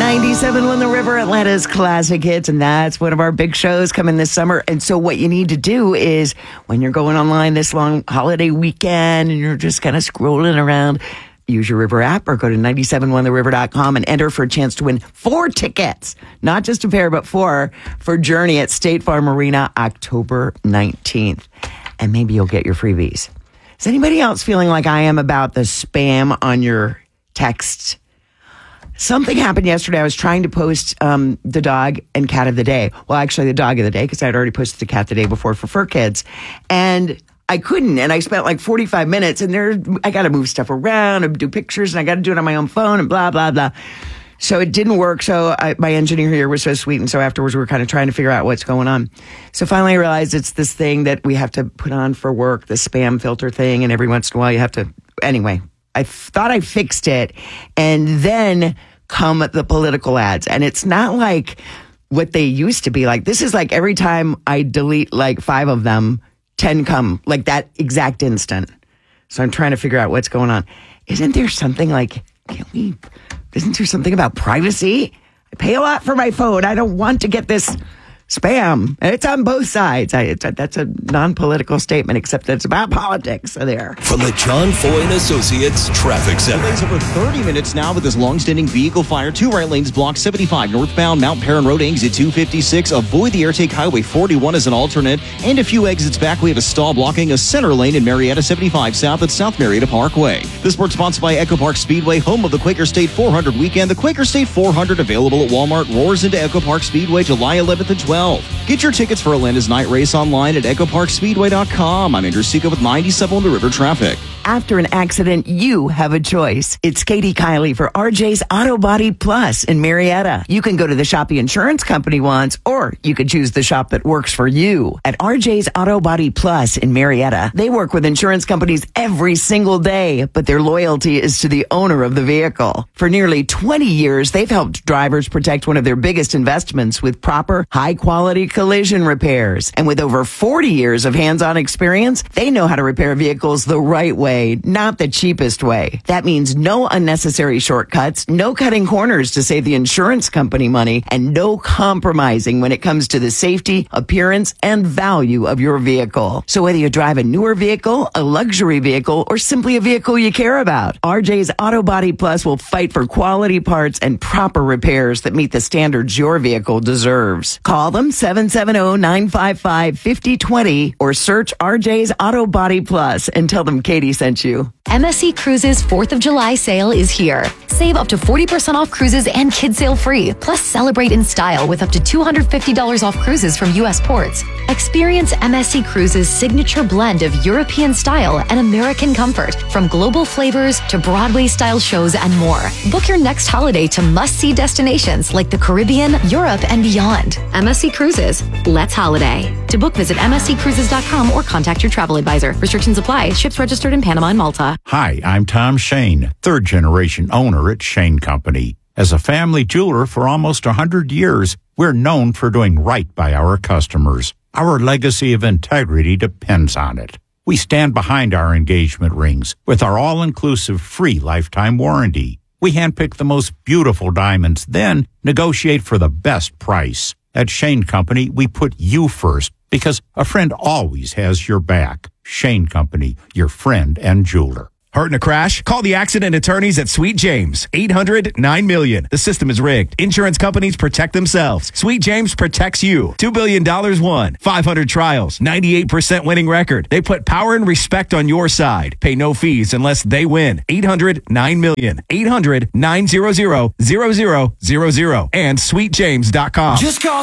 97.1 The River, Atlanta's classic hits, and that's one of our big shows coming this summer. And so what you need to do is, when you're going online this long holiday weekend and you're just kind of scrolling around, use your River app or go to 971theriver.com and enter for a chance to win 4 tickets, not just a pair, but 4 for Journey at State Farm Arena, October 19th. And maybe you'll get your freebies. Is anybody else feeling like I am about the spam on your texts? Something happened yesterday. I was trying to post the dog and cat of the day. Well, actually, the dog of the day, because I had already posted the cat the day before for Fur Kids. And I couldn't. And I spent like 45 minutes. And I got to move stuff around and do pictures. And I got to do it on my own phone and blah, blah, blah. So it didn't work. So my engineer here was so sweet. And so afterwards, we were kind of trying to figure out what's going on. So finally, I realized it's this thing that we have to put on for work, the spam filter thing. And every once in a while, you have to. Anyway, I thought I fixed it. And then come the political ads. And it's not like what they used to be like. This is like every time I delete like 5 of them, 10 come like that exact instant. So I'm trying to figure out what's going on. Isn't there something like, isn't there something about privacy? I pay a lot for my phone. I don't want to get this spam. And it's on both sides. That's a non-political statement, except that it's about politics. So there. From the John Foy and Associates Traffic Center. Delays over 30 minutes now with this long-standing vehicle fire. 2 right lanes block 75 northbound Mount Perrin Road, exit 256. Avoid the Airtake Highway 41 as an alternate. And a few exits back, we have a stall blocking a center lane in Marietta 75 south at South Marietta Parkway. This sports sponsored by Echo Park Speedway, home of the Quaker State 400 weekend. The Quaker State 400 available at Walmart roars into Echo Park Speedway July 11th and 12th. Get your tickets for Atlanta's night race online at echoparkspeedway.com. I'm Andrew Seco with 97 on the River Traffic. After an accident, you have a choice. It's Katie Kiley for RJ's Auto Body Plus in Marietta. You can go to the shop the insurance company wants, or you could choose the shop that works for you. At RJ's Auto Body Plus in Marietta, they work with insurance companies every single day, but their loyalty is to the owner of the vehicle. For nearly 20 years, they've helped drivers protect one of their biggest investments with proper, high-quality collision repairs. And with over 40 years of hands-on experience, they know how to repair vehicles the right way, not the cheapest way. That means no unnecessary shortcuts, no cutting corners to save the insurance company money, and no compromising when it comes to the safety, appearance, and value of your vehicle. So whether you drive a newer vehicle, a luxury vehicle, or simply a vehicle you care about, RJ's Auto Body Plus will fight for quality parts and proper repairs that meet the standards your vehicle deserves. Call them 770-955-5020 or search RJ's Auto Body Plus and tell them Katie sent you. MSC Cruises 4th of July sale is here. Save up to 40% off cruises and kid sale free. Plus celebrate in style with up to $250 off cruises from U.S. ports. Experience MSC Cruises' signature blend of European style and American comfort, from global flavors to Broadway-style shows and more. Book your next holiday to must-see destinations like the Caribbean, Europe, and beyond. MSC Cruises. Let's holiday. To book, visit msccruises.com or contact your travel advisor. Restrictions apply. Ships registered in Panama and Malta. Hi, I'm Tom Shane, third-generation owner at Shane Company. As a family jeweler for almost 100 years, we're known for doing right by our customers. Our legacy of integrity depends on it. We stand behind our engagement rings with our all-inclusive free lifetime warranty. We handpick the most beautiful diamonds, then negotiate for the best price. At Shane Company, we put you first because a friend always has your back. Shane Company, your friend and jeweler. Hurt in a crash? Call the accident attorneys at Sweet James. 800-9-MILLION. The system is rigged. Insurance companies protect themselves. Sweet James protects you. $2 billion won. 500 trials. 98% winning record. They put power and respect on your side. Pay no fees unless they win. 800-9-MILLION. 800-900-0000. And sweetjames.com. Just call